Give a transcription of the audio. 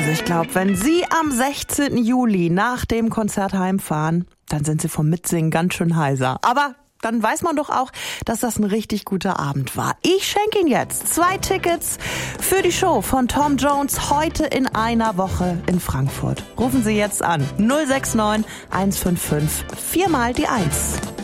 Also ich glaube, wenn Sie am 16. Juli nach dem Konzert heimfahren, dann sind Sie vom Mitsingen ganz schön heiser. Aber dann weiß man doch auch, dass das ein richtig guter Abend war. Ich schenke Ihnen jetzt 2 Tickets für die Show von Tom Jones heute in einer Woche in Frankfurt. Rufen Sie jetzt an 069 155 4 mal die 1.